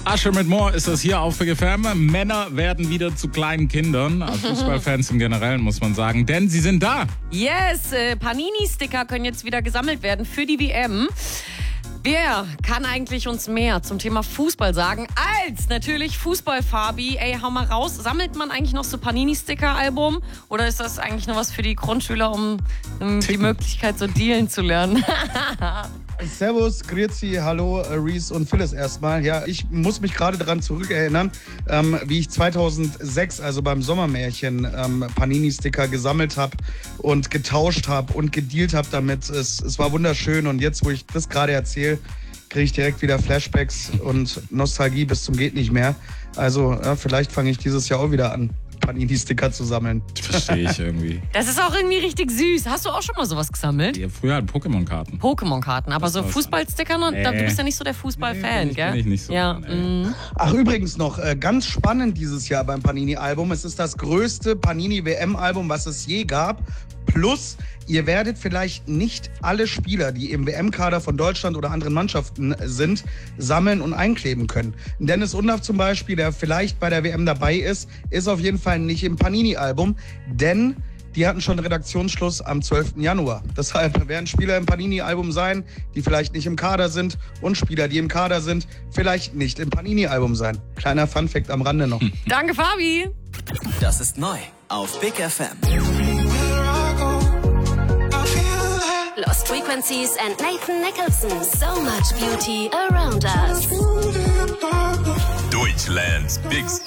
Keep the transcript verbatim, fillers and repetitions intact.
Asche mit Moor ist das hier auf Big F M. Männer werden wieder zu kleinen Kindern. Fußballfans im Generellen, muss man sagen. Denn sie sind da. Yes, äh, Panini-Sticker können jetzt wieder gesammelt werden für die W M. Wer kann eigentlich uns mehr zum Thema Fußball sagen als natürlich Fußball-Fabi? Ey, hau mal raus. Sammelt man eigentlich noch so Panini-Sticker-Album? Oder ist das eigentlich nur was für die Grundschüler, um, um die Möglichkeit so dealen zu lernen? Servus, Grüezi, hallo, äh, Reese und Phyllis erstmal. Ja, ich muss mich gerade daran zurückerinnern, ähm, wie ich zweitausendsechs, also beim Sommermärchen, ähm, Panini-Sticker gesammelt habe und getauscht habe und gedealt habe damit. Es, es war wunderschön und jetzt, wo ich das gerade erzähle, kriege ich direkt wieder Flashbacks und Nostalgie bis zum geht nicht mehr. Also ja, vielleicht fange ich dieses Jahr auch wieder an, Panini-Sticker zu sammeln. Verstehe ich irgendwie. Das ist auch irgendwie richtig süß. Hast du auch schon mal sowas gesammelt? Ja, früher halt Pokémon-Karten. Pokémon-Karten, aber Das so war's. Fußballsticker, noch, Nee. du bist ja nicht so der Fußball-Fan, Nee, gell? bin ich nicht so. Ja, Nee. mm. Ach, übrigens noch, äh, ganz spannend dieses Jahr beim Panini-Album. Es ist das größte Panini-W M-Album, was es je gab. Plus, ihr werdet vielleicht nicht alle Spieler, die im W M-Kader von Deutschland oder anderen Mannschaften sind, sammeln und einkleben können. Dennis Undaff zum Beispiel, der vielleicht bei der W M dabei ist, ist auf jeden Fall nicht im Panini-Album, denn die hatten schon Redaktionsschluss am zwölften Januar. Deshalb werden Spieler im Panini-Album sein, die vielleicht nicht im Kader sind, und Spieler, die im Kader sind, vielleicht nicht im Panini-Album sein. Kleiner Funfact am Rande noch. Danke, Fabi. Das ist neu auf Big F M. Lost Frequencies and Nathan Nicholson. So much beauty around us. Deutschland's Big